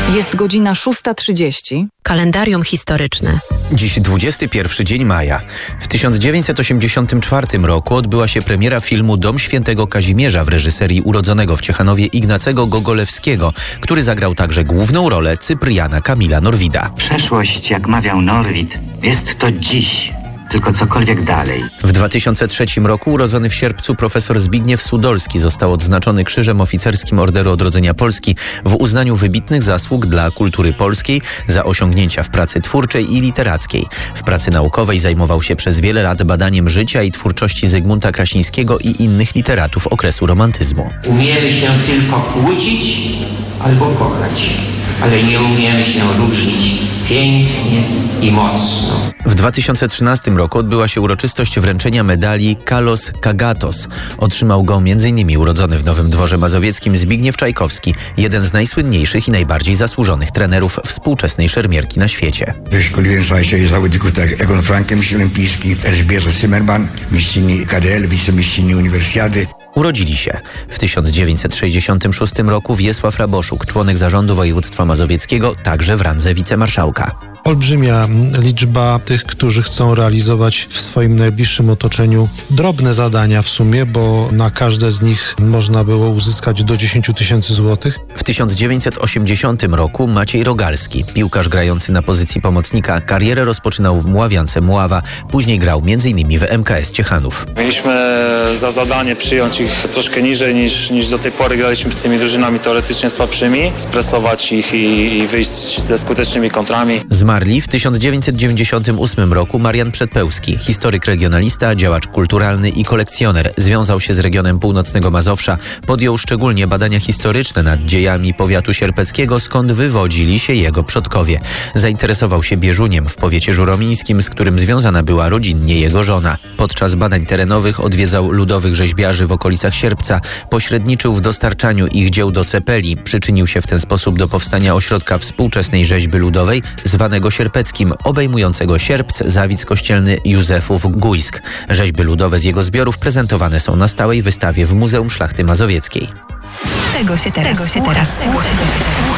Jest godzina 6:30. Kalendarium historyczne. Dziś 21 dzień maja. W 1984 roku odbyła się premiera filmu Dom Świętego Kazimierza w reżyserii urodzonego w Ciechanowie Ignacego Gogolewskiego, który zagrał także główną rolę Cypriana Kamila Norwida. Przeszłość, jak mawiał Norwid, jest to dziś. Tylko cokolwiek dalej. W 2003 roku urodzony w sierpcu profesor Zbigniew Sudolski został odznaczony Krzyżem Oficerskim Orderu Odrodzenia Polski w uznaniu wybitnych zasług dla kultury polskiej za osiągnięcia w pracy twórczej i literackiej. W pracy naukowej zajmował się przez wiele lat badaniem życia i twórczości Zygmunta Krasińskiego i innych literatów okresu romantyzmu. Umiemy się tylko kłócić albo kochać, ale nie umiemy się różnić pięknie i mocno. W 2013 roku odbyła się uroczystość wręczenia medali Kalos Kagatos. Otrzymał go m.in. urodzony w Nowym Dworze Mazowieckim Zbigniew Czajkowski, jeden z najsłynniejszych i najbardziej zasłużonych trenerów współczesnej szermierki na świecie. Wyszkoliłem słuchajcie zawodników tak jak Egon Franke, mistrz olimpijski, Elżbieta Zimmerman, mistrzyni KDL, wicemistrzyni Uniwersjady. Urodzili się w 1966 roku Wiesław Raboszuk, członek zarządu województwa mazowieckiego, także w randze wicemarszałka. Olbrzymia liczba tych, którzy chcą realizować w swoim najbliższym otoczeniu drobne zadania w sumie, bo na każde z nich można było uzyskać do 10 000 złotych. W 1980 roku Maciej Rogalski, piłkarz grający na pozycji pomocnika, karierę rozpoczynał w Mławiance Mława, później grał m.in. w MKS Ciechanów. Mieliśmy za zadanie przyjąć ich troszkę niżej niż do tej pory graliśmy z tymi drużynami teoretycznie słabszymi, stresować ich i wyjść ze skutecznymi kontrami. Zmarli w 1998 roku Marian Przedpełski, historyk regionalista, działacz kulturalny i kolekcjoner. Związał się z regionem północnego Mazowsza, podjął szczególnie badania historyczne nad dziejami powiatu sierpeckiego, skąd wywodzili się jego przodkowie. Zainteresował się Bieżuniem w powiecie żuromińskim, z którym związana była rodzinnie jego żona. Podczas badań terenowych odwiedzał ludowych rzeźbiarzy w okolicach Sierpca, pośredniczył w dostarczaniu ich dzieł do Cepeli, przyczynił się w ten sposób do powstania ośrodka współczesnej rzeźby ludowej, zwanego Sierpeckim, obejmującego Sierpc, Zawidz Kościelny, Józefów, Gujsk. Rzeźby ludowe z jego zbiorów prezentowane są na stałej wystawie w Muzeum Szlachty Mazowieckiej. Tego się teraz słucha.